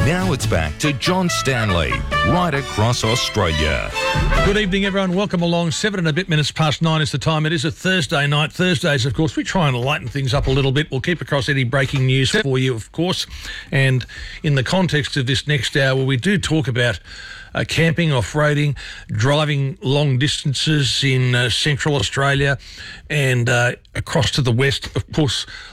Now it's back to John Stanley, right across Australia. Good evening, everyone. Welcome along. 7 and a bit minutes past 9 is the time. It is a Thursday night. Thursdays, of course, we try and lighten things up a little bit. We'll keep across any breaking news for you, of course. And in the context of this next hour, we do talk about camping, off-roading, driving long distances in central Australia and across to the west. Of course,